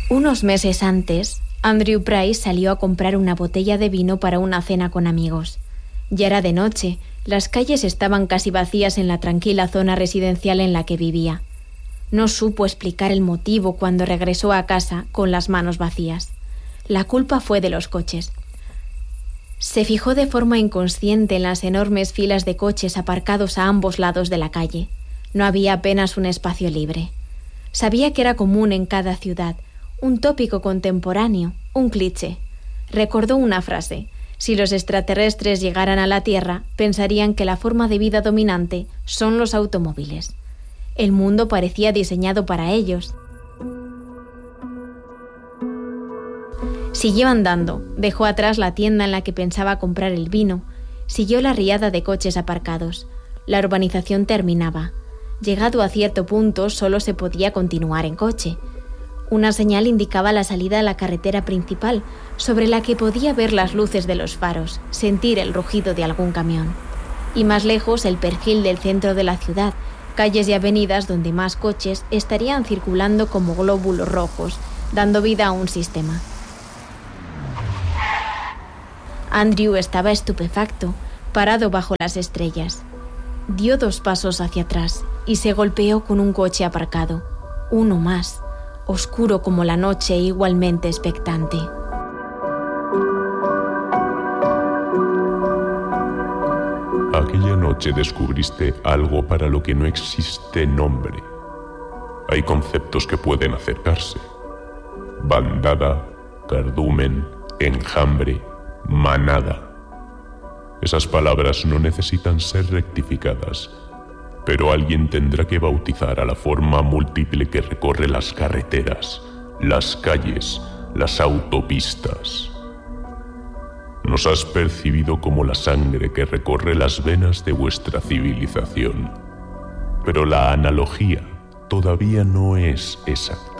Unos meses antes, Andrew Price salió a comprar una botella de vino para una cena con amigos. Ya era de noche, las calles estaban casi vacías en la tranquila zona residencial en la que vivía. No supo explicar el motivo cuando regresó a casa con las manos vacías. La culpa fue de los coches. Se fijó de forma inconsciente en las enormes filas de coches aparcados a ambos lados de la calle. No había apenas un espacio libre. Sabía que era común en cada ciudad, un tópico contemporáneo, un cliché. Recordó una frase: si los extraterrestres llegaran a la Tierra, pensarían que la forma de vida dominante son los automóviles. El mundo parecía diseñado para ellos. Siguió andando, dejó atrás la tienda en la que pensaba comprar el vino, siguió la riada de coches aparcados. La urbanización terminaba. Llegado a cierto punto, solo se podía continuar en coche. Una señal indicaba la salida a la carretera principal, sobre la que podía ver las luces de los faros, sentir el rugido de algún camión. Y más lejos, el perfil del centro de la ciudad, calles y avenidas donde más coches estarían circulando como glóbulos rojos, dando vida a un sistema. Andrew estaba estupefacto, parado bajo las estrellas. Dio 2 pasos hacia atrás y se golpeó con un coche aparcado. Uno más, oscuro como la noche e igualmente expectante. Aquella noche descubriste algo para lo que no existe nombre. Hay conceptos que pueden acercarse. Bandada, cardumen, enjambre, manada. Esas palabras no necesitan ser rectificadas, pero alguien tendrá que bautizar a la forma múltiple que recorre las carreteras, las calles, las autopistas. Nos has percibido como la sangre que recorre las venas de vuestra civilización, pero la analogía todavía no es exacta.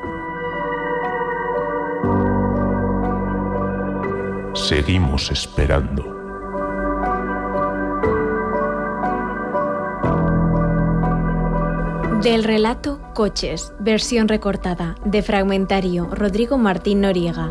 Seguimos esperando. Del relato Coches, versión recortada, de Fragmentario, Rodrigo Martín Noriega.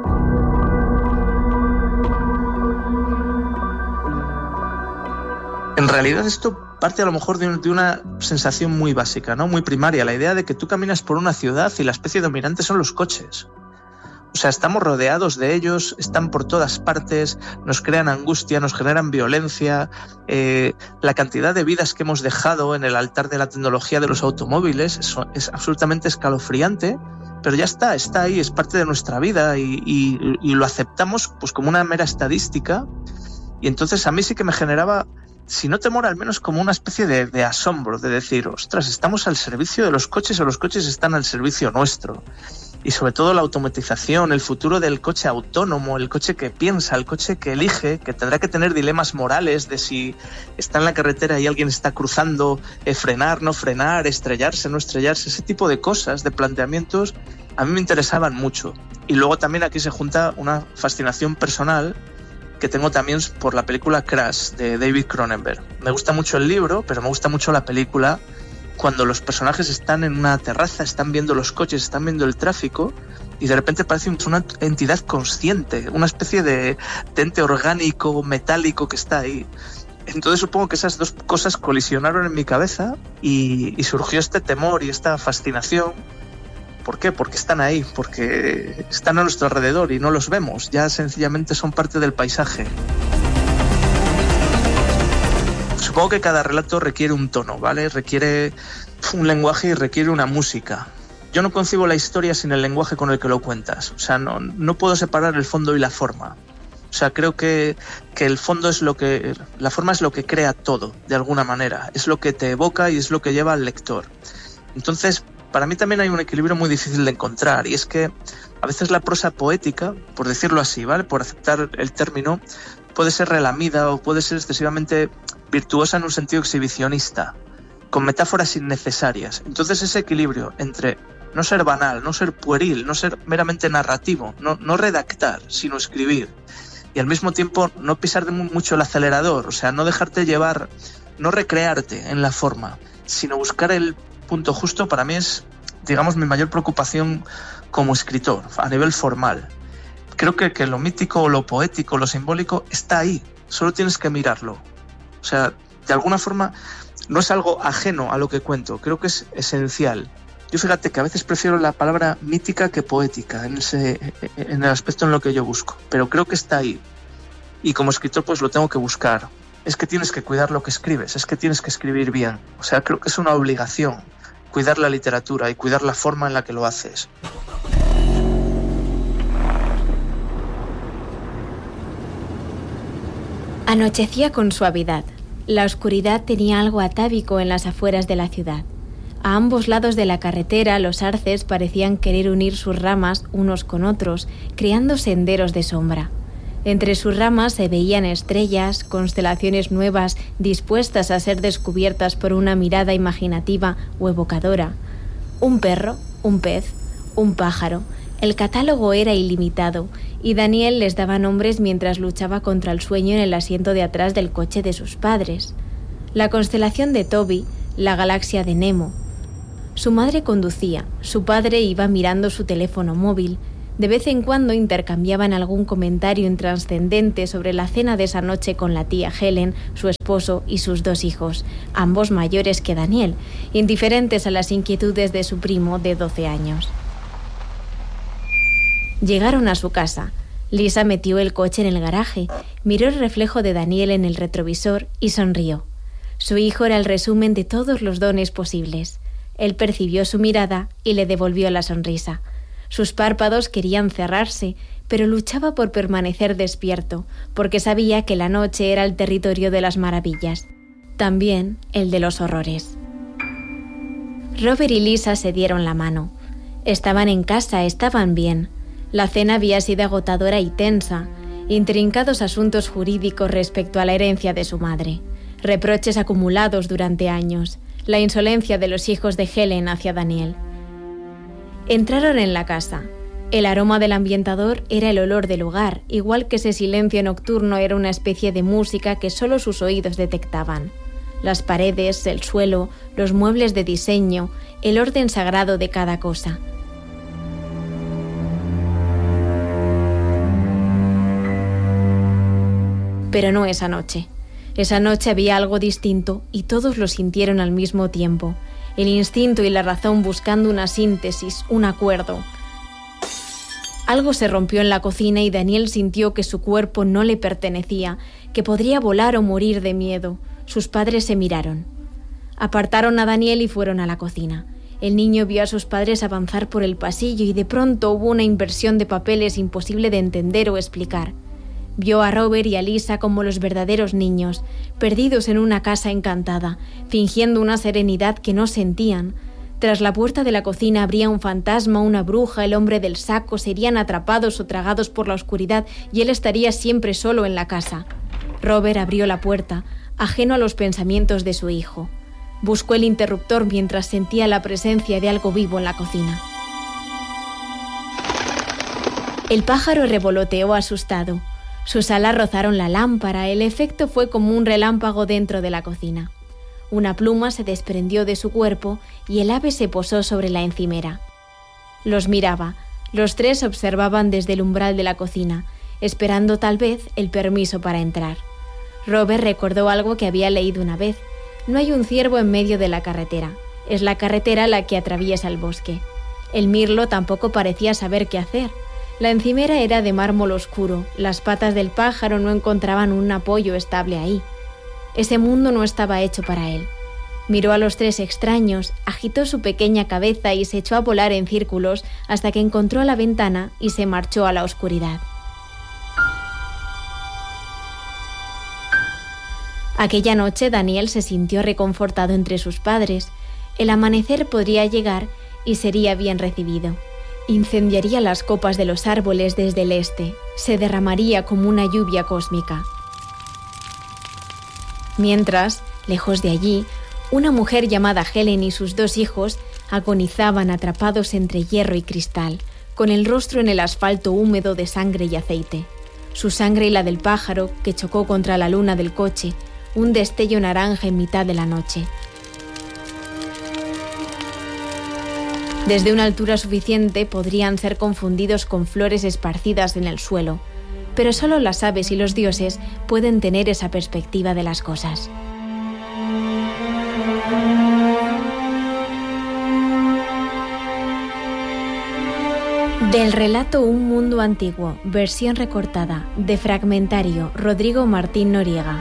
En realidad esto parte a lo mejor de una sensación muy básica, ¿no? Muy primaria, la idea de que tú caminas por una ciudad y la especie dominante son los coches. O sea, estamos rodeados de ellos, están por todas partes, nos crean angustia, nos generan violencia. La cantidad de vidas que hemos dejado en el altar de la tecnología de los automóviles es absolutamente escalofriante, pero ya está ahí, es parte de nuestra vida y lo aceptamos pues como una mera estadística. Y entonces a mí sí que me generaba, si no temor, al menos como una especie de asombro, de decir, ostras, estamos al servicio de los coches o los coches están al servicio nuestro. Y sobre todo la automatización, el futuro del coche autónomo, el coche que piensa, el coche que elige, que tendrá que tener dilemas morales de si está en la carretera y alguien está cruzando, frenar, no frenar, estrellarse, no estrellarse, ese tipo de cosas, de planteamientos, a mí me interesaban mucho. Y luego también aquí se junta una fascinación personal que tengo también por la película Crash, de David Cronenberg. Me gusta mucho el libro, pero me gusta mucho la película, cuando los personajes están en una terraza, están viendo los coches, están viendo el tráfico y de repente parece una entidad consciente, una especie de ente orgánico, metálico que está ahí. Entonces supongo que esas dos cosas colisionaron en mi cabeza y surgió este temor y esta fascinación. ¿Por qué? Porque están ahí, porque están a nuestro alrededor y no los vemos, ya sencillamente son parte del paisaje. Supongo que cada relato requiere un tono, ¿vale? Requiere un lenguaje y requiere una música. Yo no concibo la historia sin el lenguaje con el que lo cuentas. O sea, no puedo separar el fondo y la forma. O sea, creo que el fondo es la forma es lo que crea todo, de alguna manera. Es lo que te evoca y es lo que lleva al lector. Entonces, para mí también hay un equilibrio muy difícil de encontrar, y es que a veces la prosa poética, por decirlo así, ¿vale? Por aceptar el término, puede ser relamida o puede ser excesivamente virtuosa en un sentido exhibicionista, con metáforas innecesarias. Entonces ese equilibrio entre no ser banal, no ser pueril, no ser meramente narrativo, no redactar, sino escribir, y al mismo tiempo no pisar mucho el acelerador, o sea, no dejarte llevar, no recrearte en la forma, sino buscar el punto justo, para mí es, digamos, mi mayor preocupación como escritor, a nivel formal. Creo que lo mítico, lo poético, lo simbólico está ahí, solo tienes que mirarlo. O sea, de alguna forma no es algo ajeno a lo que cuento, creo que es esencial. Yo fíjate que a veces prefiero la palabra mítica que poética en el aspecto en lo que yo busco, pero creo que está ahí. Y como escritor pues lo tengo que buscar. Es que tienes que cuidar lo que escribes, es que tienes que escribir bien. O sea, creo que es una obligación cuidar la literatura y cuidar la forma en la que lo haces. Anochecía con suavidad. La oscuridad tenía algo atávico en las afueras de la ciudad. A ambos lados de la carretera los arces parecían querer unir sus ramas unos con otros, creando senderos de sombra. Entre sus ramas se veían estrellas, constelaciones nuevas dispuestas a ser descubiertas por una mirada imaginativa o evocadora. Un perro, un pez, un pájaro. El catálogo era ilimitado y Daniel les daba nombres mientras luchaba contra el sueño en el asiento de atrás del coche de sus padres. La constelación de Toby, la galaxia de Nemo. Su madre conducía, su padre iba mirando su teléfono móvil. De vez en cuando intercambiaban algún comentario intrascendente sobre la cena de esa noche con la tía Helen, su esposo y sus 2 hijos, ambos mayores que Daniel, indiferentes a las inquietudes de su primo de 12 años. Llegaron a su casa. Lisa metió el coche en el garaje, miró el reflejo de Daniel en el retrovisor y sonrió. Su hijo era el resumen de todos los dones posibles. Él percibió su mirada y le devolvió la sonrisa. Sus párpados querían cerrarse, pero luchaba por permanecer despierto, porque sabía que la noche era el territorio de las maravillas, también el de los horrores. Robert y Lisa se dieron la mano. Estaban en casa, estaban bien. La cena había sido agotadora y tensa, intrincados asuntos jurídicos respecto a la herencia de su madre, reproches acumulados durante años, la insolencia de los hijos de Helen hacia Daniel. Entraron en la casa. El aroma del ambientador era el olor del hogar, igual que ese silencio nocturno era una especie de música que solo sus oídos detectaban. Las paredes, el suelo, los muebles de diseño, el orden sagrado de cada cosa. Pero no esa noche. Esa noche había algo distinto y todos lo sintieron al mismo tiempo. El instinto y la razón buscando una síntesis, un acuerdo. Algo se rompió en la cocina y Daniel sintió que su cuerpo no le pertenecía, que podría volar o morir de miedo. Sus padres se miraron. Apartaron a Daniel y fueron a la cocina. El niño vio a sus padres avanzar por el pasillo y de pronto hubo una inversión de papeles imposible de entender o explicar. Vio a Robert y a Lisa como los verdaderos niños, perdidos en una casa encantada, fingiendo una serenidad que no sentían. Tras la puerta de la cocina habría un fantasma, una bruja, el hombre del saco, serían atrapados o tragados por la oscuridad y él estaría siempre solo en la casa. Robert abrió la puerta, ajeno a los pensamientos de su hijo. Buscó el interruptor mientras sentía la presencia de algo vivo en la cocina. El pájaro revoloteó asustado. Sus alas rozaron la lámpara, el efecto fue como un relámpago dentro de la cocina. Una pluma se desprendió de su cuerpo y el ave se posó sobre la encimera. Los miraba, los 3 observaban desde el umbral de la cocina, esperando tal vez el permiso para entrar. Robert recordó algo que había leído una vez. No hay un ciervo en medio de la carretera, es la carretera la que atraviesa el bosque. El mirlo tampoco parecía saber qué hacer. La encimera era de mármol oscuro, las patas del pájaro no encontraban un apoyo estable ahí. Ese mundo no estaba hecho para él. Miró a los 3 extraños, agitó su pequeña cabeza y se echó a volar en círculos hasta que encontró la ventana y se marchó a la oscuridad. Aquella noche Daniel se sintió reconfortado entre sus padres. El amanecer podría llegar y sería bien recibido. Incendiaría las copas de los árboles desde el este, se derramaría como una lluvia cósmica. Mientras, lejos de allí, una mujer llamada Helen y sus 2 hijos agonizaban atrapados entre hierro y cristal, con el rostro en el asfalto húmedo de sangre y aceite. Su sangre y la del pájaro que chocó contra la luna del coche, un destello naranja en mitad de la noche. Desde una altura suficiente podrían ser confundidos con flores esparcidas en el suelo, pero solo las aves y los dioses pueden tener esa perspectiva de las cosas. Del relato Un mundo antiguo, versión recortada, de Fragmentario, Rodrigo Martín Noriega.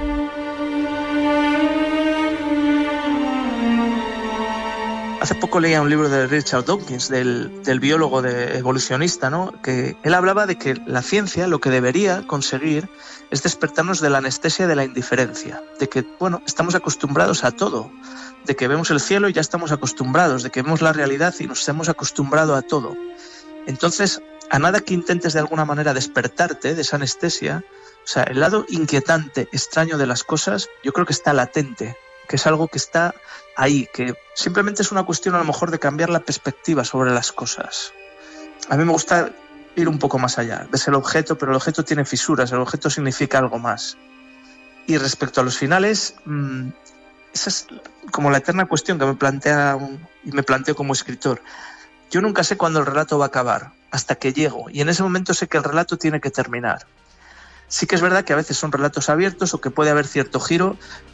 Hace poco leía un libro de Richard Dawkins, del biólogo evolucionista, ¿no? Que él hablaba de que la ciencia lo que debería conseguir es despertarnos de la anestesia de la indiferencia, de que, bueno, estamos acostumbrados a todo, de que vemos el cielo y ya estamos acostumbrados, de que vemos la realidad y nos hemos acostumbrado a todo. Entonces, a nada que intentes de alguna manera despertarte de esa anestesia, o sea, el lado inquietante, extraño de las cosas, yo creo que está latente, que es algo que está ahí, que simplemente es una cuestión a lo mejor de cambiar la perspectiva sobre las cosas. A mí me gusta ir un poco más allá. Ves el objeto, pero el objeto tiene fisuras, el objeto significa algo más. Y respecto a los finales, esa es como la eterna cuestión que me planteo como escritor. Yo nunca sé cuándo el relato va a acabar, hasta que llego, y en ese momento sé que el relato tiene que terminar. Sí que es verdad que a veces son relatos abiertos o que puede haber cierto giro,